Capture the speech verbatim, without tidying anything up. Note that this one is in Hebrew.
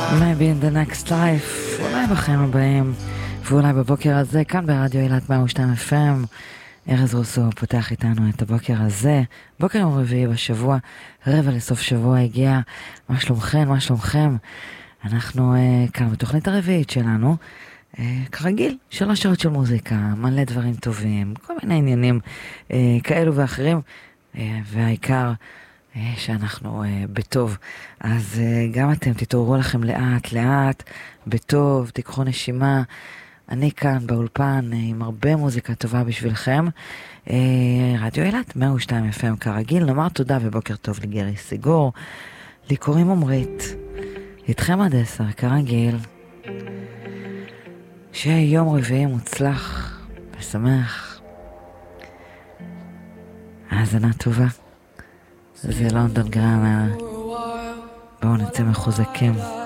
Maybe in the next life, אולי בחיים הבאים, ואולי בבוקר הזה, כאן ברדיו אילת מאה ושתיים אף אם, ארז רוסו פותח איתנו את הבוקר הזה, בוקר יום רביעי בשבוע, רבע לסוף שבוע הגיע, מה שלומכם, מה שלומכם? אנחנו uh, כאן בתוכנית הרביעית שלנו, uh, כרגיל, שלוש שעות של מוזיקה, מלא דברים טובים, כל מיני עניינים uh, כאלו ואחרים, uh, והעיקר, שאנחנו uh, בטוב, אז uh, גם אתם תתעוררו לכם לאט לאט, בטוב, תיקחו נשימה, אני כאן באולפן uh, עם הרבה מוזיקה טובה בשבילכם, uh, רדיו אילת מאה ושתיים אף אם כרגיל, נאמר תודה ובוקר טוב לגרי סיגור, לי קוראים עומרית, איתכם עד עשר כרגיל, שיהיה יום רביעי מוצלח ושמח, האזנה טובה. זה לונדון גראמר, בואו נצא מחוזקים.